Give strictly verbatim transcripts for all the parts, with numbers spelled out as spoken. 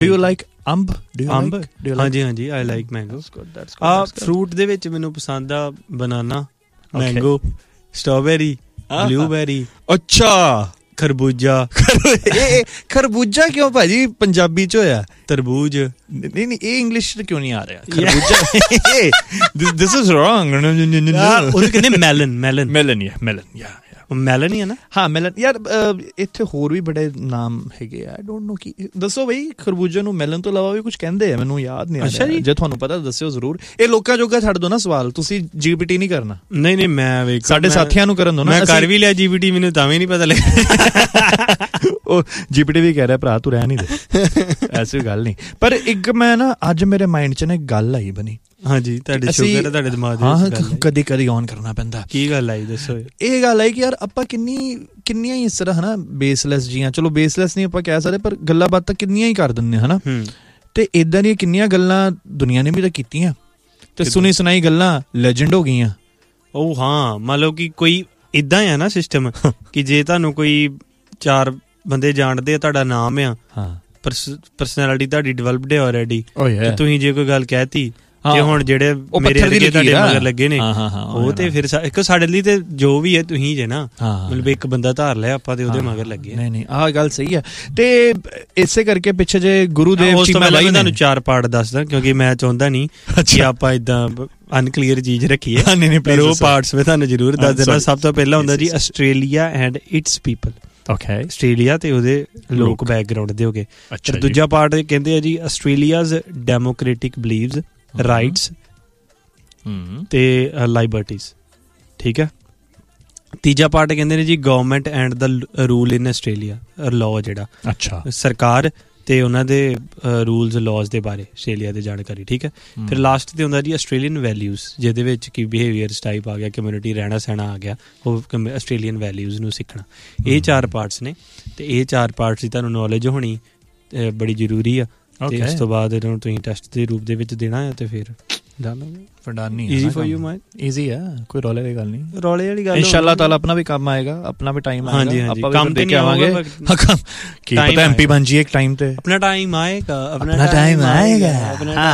Do you like ਅੰਬ? ਅੰਬ ਹਾਂਜੀ ਹਾਂਜੀ ਆਈ ਲਾਈਕ ਮੈਂਗੋ। ਆ ਫਰੂਟ ਦੇ ਵਿੱਚ ਮੈਨੂੰ ਪਸੰਦ ਆ ਬਨਾਨਾ, ਮੈਂਗੋ, ਸਟ੍ਰਾਬੇਰੀ, ਬਲੂਬੇਰੀ, ਅੱਛਾ ਖਰਬੂਜਾ। ਖਰਬੂਜਾ ਕਿਉਂ ਭਾਜੀ ਪੰਜਾਬੀ ਚ ਹੋਇਆ? ਤਰਬੂਜ ਨਹੀਂ ਨਹੀਂ ਇਹ ਇੰਗਲਿਸ਼ ਚ ਕਿਉਂ ਨਹੀਂ ਆ ਰਿਹਾ ਖਰਬੂਜਾ? This is wrong. ਉਹਨੂੰ ਕਹਿੰਦੇ ਮੈਲਨ। ਮੈਲਨ ਮੈਲਨ ਯਾ ਮੈਲਨ ਯਾ ਮੈਲਨ ਹੀ ਹੈ ਨਾ? ਹਾਂ ਮੈਲਨ। ਯਾਰ ਇੱਥੇ ਹੋਰ ਵੀ ਬੜੇ ਨਾਮ ਹੈਗੇ ਆ, ਆਈ ਡੋਂਟ ਨੋ ਕੀ। ਦੱਸੋ ਬਈ ਖਰਬੂਜੇ ਨੂੰ ਮੈਲਨ ਤੋਂ ਇਲਾਵਾ ਵੀ ਕੁਝ ਕਹਿੰਦੇ ਆ, ਮੈਨੂੰ ਯਾਦ ਨਹੀਂ ਆ ਰਿਹਾ। ਜੇ ਤੁਹਾਨੂੰ ਪਤਾ ਦੱਸਿਓ ਜ਼ਰੂਰ। ਇਹ ਲੋਕਾਂ ਜੋਗਾ ਛੱਡ ਦੋ ਨਾ ਸਵਾਲ, ਤੁਸੀਂ ਜੀਪੀਟੀ ਨਹੀਂ ਕਰਨਾ। ਨਹੀਂ ਨਹੀਂ ਮੈਂ ਵੇਖ ਸਾਡੇ ਸਾਥੀਆਂ ਨੂੰ ਕਰਨ ਦੋ ਨਾ। ਮੈਂ ਕਰ ਵੀ ਲਿਆ ਜੀਪੀਟੀ, ਮੈਨੂੰ ਤਾਂ ਵੀ ਨਹੀਂ ਪਤਾ ਲੱਗਿਆ। ਉਹ ਜੀਪੀਟੀ ਵੀ ਕਹਿ ਰਿਹਾ ਭਰਾ ਤੂੰ ਰਹਿ ਨਹੀਂ ਦੇ, ਐਸੀ ਗੱਲ ਨਹੀਂ। ਪਰ ਇੱਕ ਮੈਂ ਨਾ ਅੱਜ ਮੇਰੇ ਮਾਈਂਡ 'ਚ ਨਾ ਇੱਕ ਗੱਲ ਆਈ ਬਣੀ। ਹਾਂਜੀ ਤੁਹਾਡੇ ਸ਼ੂਗਰ ਤੁਹਾਡੇ ਦਿਮਾਗ ਦੇ ਵਿੱਚ ਹਾਂ ਕਦੀ ਕਦੀ ਔਨ ਕਰਨਾ ਪੈਂਦਾ। ਕੀ ਗੱਲ ਆਈ ਦੱਸੋ? ਇਹ ਗੱਲ ਆਈ ਕਿ ਯਾਰ ਆਪਾਂ ਕਿੰਨੀ ਕਿੰਨੀਆਂ ਹੀ ਇਸ ਤਰ੍ਹਾਂ ਹੈ ਨਾ ਬੇਸਲੈਸ ਜੀਆਂ, ਚਲੋ ਬੇਸਲੈਸ ਨਹੀਂ ਆਪਾਂ ਕਹਿ ਸਕਦੇ, ਪਰ ਗੱਲਾਂ ਬਾਤਾਂ ਕਿੰਨੀਆਂ ਹੀ ਕਰ ਦਿੰਦੇ ਹੈ ਨਾ। ਤੇ ਇੱਦਾਂ ਦੀਆਂ ਕਿੰਨੀਆਂ ਗੱਲਾਂ ਦੁਨੀਆ ਨੇ ਵੀ ਤਾਂ ਕੀਤੀਆਂ ਤੇ ਸੁਣੀ ਸੁਣਾਈ ਗੱਲਾਂ ਲੈਜੈਂਡ ਹੋ ਗਈਆਂ। ਉਹ ਹਾਂ ਮੰਨ ਲਓ ਕਿ ਕੋਈ ਇੱਦਾਂ ਆ ਨਾ ਸਿਸਟਮ ਕਿ ਜੇ ਤੁਹਾਨੂੰ ਕੋਈ ਚਾਰ ਬੰਦੇ ਜਾਣਦੇ ਆ, ਤੁਹਾਡਾ ਨਾਮ ਆ, ਪਰਸਨੈਲਿਟੀ ਤੁਹਾਡੀ ਡਿਵੈਲਪਡ ਹੈ ਆਲਰੇਡੀ, ਤੁਸੀਂ ਜੇ ਕੋਈ ਗੱਲ ਕਹਿਤੀ ਤੇ ਹੁਣ ਜਿਹੜੇ ਮੇਰੇ ਅੱਗੇ ਤੁਹਾਡੇ ਮਗਰ ਲੱਗੇ ਨੇ ਉਹ ਤੇ ਫਿਰ ਇੱਕ ਸਾਡੇ ਲਈ ਤੇ ਜੋ ਵੀ ਹੈ ਤੁਸੀਂ ਜੇ ਨਾ, ਮਤਲਬ ਇੱਕ ਬੰਦਾ ਧਾਰ ਲਿਆ ਆਪਾਂ ਤੇ ਉਹਦੇ ਮਗਰ ਲੱਗੇ। ਨਹੀਂ ਨਹੀਂ ਆਹ ਗੱਲ ਸਹੀ ਹੈ। ਤੇ ਇਸੇ ਕਰਕੇ ਪਿੱਛੇ ਜੇ ਗੁਰੂਦੇਵ ਉਸ ਤੋਂ ਪਹਿਲਾਂ ਮੈਂ ਤੁਹਾਨੂੰ ਚਾਰ ਪਾਰਟ ਦੱਸਦਾ, ਕਿਉਂਕਿ ਮੈਂ ਚਾਹੁੰਦਾ ਨਹੀਂ ਕਿ ਆਪਾਂ ਏਦਾਂ ਅਨਕਲੀਅਰ ਚੀਜ਼ ਰੱਖੀਏ, ਪਰ ਉਹ ਪਾਰਟਸ ਮੈਂ ਤੁਹਾਨੂੰ ਜ਼ਰੂਰ ਦੱਸ ਦੇਣਾ। ਸਭ ਤੋਂ ਪਹਿਲਾਂ ਹੁੰਦਾ ਜੀ Australia and it's people. Okay, Australia ਤੇ ਉਹਦੇ ਲੋਕ ਬੈਕਗਰਾਊਂਡ ਦੇ ਹੋ ਗਏ। ਫਿਰ ਦੂਜਾ ਪਾਰਟ ਕਹਿੰਦੇ ਆ ਜੀ ਆਸਟ੍ਰੇਲੀਆਜ਼ ਡੈਮੋਕ੍ਰੈਟਿਕ ਬਿਲੀਵਸ, ਰਾਈਟਸ ਤੇ ਲਾਈਬਰਟੀਜ਼। ਠੀਕ ਹੈ। ਤੀਜਾ ਪਾਰਟ ਕਹਿੰਦੇ ਨੇ ਜੀ government and the rule in Australia, law ਜਿਹੜਾ ਅੱਛਾ ਸਰਕਾਰ ਤੇ ਉਹਨਾਂ ਦੇ ਰੂਲਸ ਲਾਜ਼ ਦੇ ਬਾਰੇ ਆਸਟ੍ਰੇਲੀਆ ਦੀ ਜਾਣਕਾਰੀ। ਠੀਕ ਹੈ। ਫਿਰ ਲਾਸਟ ਤੇ ਹੁੰਦਾ ਜੀ ਆਸਟ੍ਰੇਲੀਅਨ ਵੈਲਿਊਜ਼, ਜਿਹਦੇ ਵਿੱਚ ਕਿ ਬਿਹੇਵੀਅਰਸ ਟਾਈਪ ਆ ਗਿਆ, ਕਮਿਊਨਿਟੀ ਰਹਿਣਾ ਸਹਿਣਾ ਆ ਗਿਆ, ਉਹ ਆਸਟ੍ਰੇਲੀਅਨ ਵੈਲਿਊਜ਼ ਨੂੰ ਸਿੱਖਣਾ। ਇਹ ਚਾਰ ਪਾਰਟਸ ਨੇ ਤੇ ਇਹ ਚਾਰ ਪਾਰਟਸ ਦੀ ਤੁਹਾਨੂੰ ਨੌਲੇਜ ਹੋਣੀ ਬੜੀ ਜ਼ਰੂਰੀ ਆ। ਤੇ ਉਸ ਤੋਂ ਬਾਅਦ ਇਹਨਾਂ ਨੂੰ ਤੁਸੀਂ ਟੈਸਟ ਦੇ ਰੂਪ ਦੇ ਵਿੱਚ ਦੇਣਾ ਹੈ ਤੇ ਫਿਰ easy for you mind, easy ਆ, ਕੋਈ ਰੌਲੇ ਦੀ ਗੱਲ ਨਹੀਂ। ਰੌਲੇ ਵਾਲੀ ਗੱਲ ਇਨਸ਼ਾਅੱਲਾ ਤਾਲਾ ਆਪਣਾ ਵੀ ਕੰਮ ਆਏਗਾ, ਆਪਣਾ ਵੀ ਟਾਈਮ ਆਏਗਾ, ਆਪਾਂ ਕੰਮ ਤੇ ਆਵਾਂਗੇ। ਕੀ ਪਤਾ ਐਮਪੀ ਬਣ ਜਾਈਏ ਇੱਕ ਟਾਈਮ ਤੇ, ਆਪਣਾ ਟਾਈਮ ਆਏਗਾ, ਆਪਣਾ ਟਾਈਮ ਆਏਗਾ। ਹਾਂ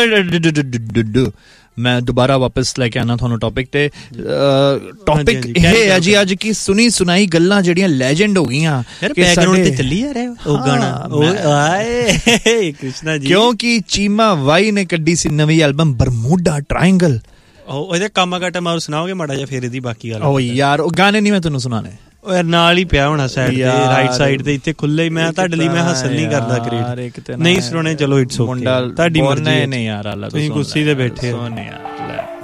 ਪਰ ਮੈਂ ਦੁਬਾਰਾ ਵਾਪਸ ਲੈ ਕੇ ਆਉਣਾ ਤੁਹਾਨੂੰ ਟੌਪਿਕ ਤੇ। ਟੌਪਿਕ ਇਹ ਹੈ ਜੀ ਅੱਜ ਕੀ ਸੁਣੀ ਸੁਣਾਈ ਗੱਲਾਂ ਜਿਹੜੀਆਂ ਲੈਜੈਂਡ ਹੋ ਗਈਆਂ। ਬੈਕਗ੍ਰਾਉਂਡ ਤੇ ਚੱਲੀ ਜਾ ਰਿਹਾ ਉਹ ਗਾਣਾ ਆਏ ਕ੍ਰਿਸ਼ਨਾ ਜੀ, ਕਿਉਂਕਿ ਚੀਮਾ ਵਾਈ ਨੇ ਕੱਢੀ ਸੀ ਨਵੀਂ ਐਲਬਮ ਬਰਮੂਡਾ ਟ੍ਰਾਇੰਗਲ। ਉਹ ਇਹਦੇ ਕੰਮ ਘੱਟ ਮਾਰ ਸੁਣਾਓਗੇ ਮਾੜਾ ਜਿਹਾ ਫਿਰ ਇਹਦੀ ਬਾਕੀ ਗੱਲ। ਓ ਯਾਰ ਉਹ ਗਾਣੇ ਨਹੀਂ ਮੈਂ ਤੁਹਾਨੂੰ ਸੁਣਾਣੇ, ਉਹ ਯਾਰ ਨਾਲ ਹੀ ਪਿਆ ਹੋਣਾ ਸਾਈਡ ਤੇ, ਰਾਈਟ ਸਾਈਡ ਤੇ ਇੱਥੇ ਖੁੱਲੇ ਹੀ। ਮੈਂ ਤੁਹਾਡੇ ਲਈ ਮੈਂ ਹਾਸਲ ਨਹੀਂ ਕਰਦਾ ਕ੍ਰੀਏਟ ਨਹੀਂ ਸੁਣੇ, ਚਲੋ ਇਟਸ ਓਕੇ, ਤੁਹਾਡੀ ਮਰਜ਼ੀ। ਨਹੀਂ ਯਾਰ ਤੁਸੀਂ ਕੁਰਸੀ ਤੇ ਬੈਠੇ ਹੋ।